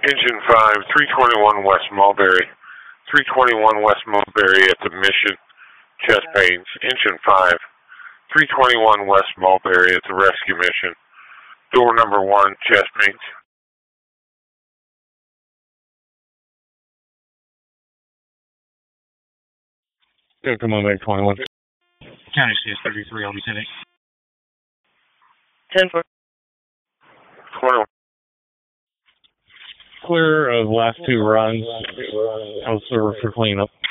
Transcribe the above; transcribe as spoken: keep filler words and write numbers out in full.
Engine five, three twenty-one West Mulberry. three twenty-one West Mulberry at the Mission, chest pains. Engine five, three twenty-one West Mulberry at the Rescue Mission. Door number one, chest pains. Yeah, come on back, twenty-one. County C S thirty-three, I'll be sending. ten four. twenty-one. Clear of last two runs. I'll serve for cleanup.